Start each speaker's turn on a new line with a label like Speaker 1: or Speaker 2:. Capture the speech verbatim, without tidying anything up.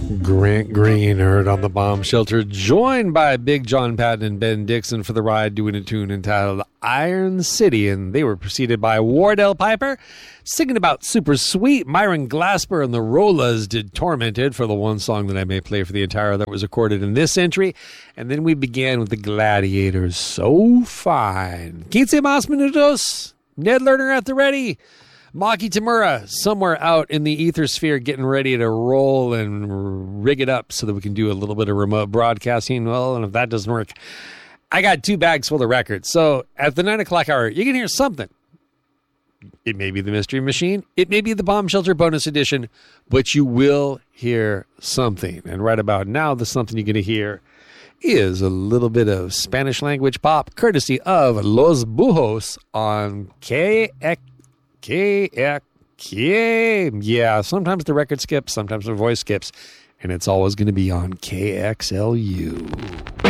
Speaker 1: Grant Green heard on the Bomb Shelter, joined by Big John Patton and Ben Dixon for the ride, doing a tune entitled Iron City, and they were preceded by Wardell Piper singing about Super Sweet. Myron Glasper and the Rollas did Tormented for the one song that I may play for the entire that was recorded in this entry. And then we began with the Gladiators, So Fine. Quince Mas Minutos, Ned Lerner at the ready. Maki Tamura, somewhere out in the ether sphere, getting ready to roll and rig it up so that we can do a little bit of remote broadcasting. Well, and if that doesn't work, I got two bags full of records. So at the nine o'clock hour, you can hear something. It may be the Mystery Machine. It may be the Bomb Shelter bonus edition, but you will hear something. And right about now, the something you're going to hear is a little bit of Spanish language pop, courtesy of Los Bujos on K X. K X K. Yeah, sometimes the record skips, sometimes the voice skips, and it's always going to be on K X L U.